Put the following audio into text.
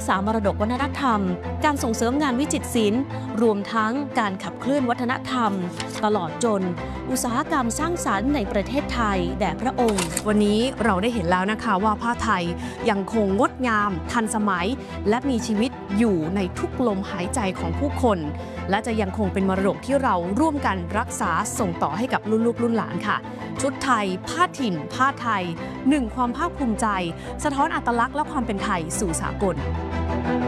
ามรดกวัฒนธรรมการส่งเสริมงานวิจิตรศิลป์รวมทั้งการขับเคลื่อนวัฒนธรรมตลอดจนอุตสาหกรรมสร้างสรรค์ในประเทศไทยแด่พระองค์วันนี้เราได้เห็นแล้วนะคะว่าผ้าไทยยังคงงดงามทันสมัยและมีชีวิตอยู่ในทุกลมหายใจของผู้คนและจะยังคงเป็นมรดกที่เราร่วมกันรักษาส่งต่อให้กับรุ่นลูกรุ่นหลานค่ะชุดไทยผ้าถิ่นผ้าไทยหนึ่งความภาคภูมิใจสะท้อนอัตลักษณ์และความเป็นไทยสู่สากล